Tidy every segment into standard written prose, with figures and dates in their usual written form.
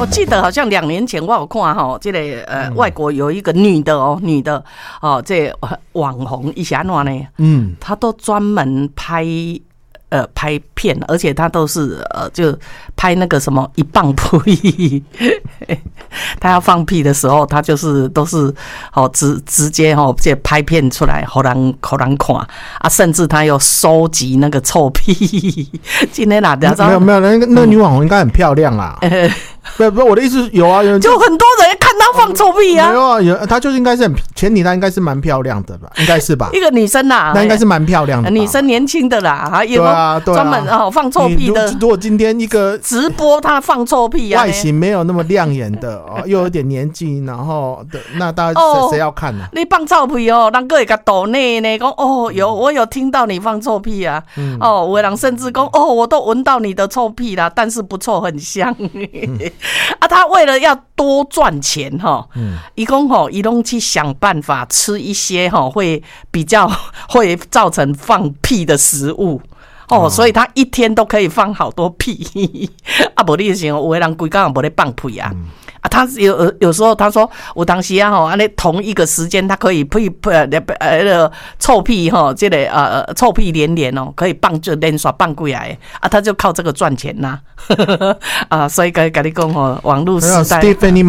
我记得好像2年前我有看吼，这个外国有一个女的哦，这网红一下怎呢？她都专门拍片，而且她都是就拍那个什么一棒屁，她要放屁的时候，她都是直接这拍片出来，让人看啊，甚至她有收集那个臭屁。今天哪？ 没有，那个女网红应该很漂亮啦。不，我的意思有啊， 就很多人看她放臭屁啊。 没有啊，她就是应该是前提，她应该是蛮漂亮的吧？应该是吧？ 一个女生啦， 那应该是蛮漂亮的， 女生年轻的啦， 对啊， 专门放臭屁的。 如果今天一个直播她放臭屁啊， 外形没有那么亮眼的又有点年纪，然后那大家谁要看呢？ 你放臭屁哦，人个会甲抖内呢，讲我有听到你放臭屁啊，有的人甚至讲我都闻到你的臭屁啦，但是不臭，很香。啊，他为了要多赚钱他都去想办法吃一些会比较会造成放屁的食物。所以他一天都可以放好多屁啊！不然有的人规天也没在放屁啊。他有时候他说，有当时同一个时间他可以臭屁这个臭屁连连可以放就连续放几来啊，他就靠这个赚钱呐啊！所以跟你讲网络时代 ，Stephanie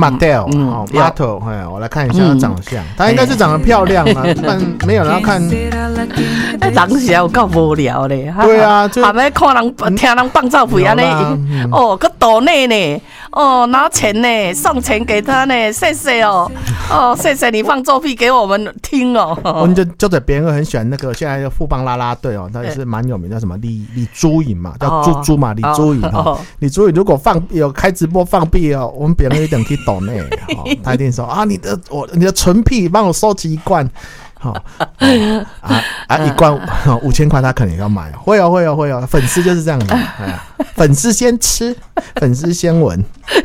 Mattel，我来看一下他长相，他应该是长得漂亮啊，但没有人要看。 人是有够无聊嘞， 对啊， 还没看人听人放照片呢，个抖内呢，拿钱呢。送钱给他呢，谢谢谢谢你放作弊给我们听哦。 我们就在别人很喜欢那个现在的富邦啦啦队他也是蛮有名，叫什么李珠颖嘛，叫猪嘛，李珠颖李珠颖如果有开直播放屁我们别人一定去抖内他一定说啊，你的纯屁帮我收集一罐。一罐5000块，他可能要买。会有，粉丝就是这样的，粉丝先吃，粉丝先闻。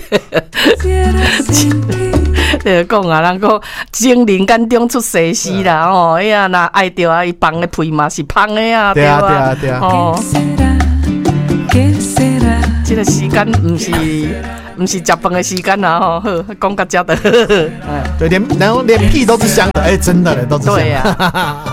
就讲啊，人讲精灵眼中出西施啦，哎呀，那爱到啊，伊放的屁嘛是芳的啊，对啊。这个时间不是吃饭的时间啊！好，讲到这的， 对，然后连屁都是香的，真的嘞，都是香的。对呀。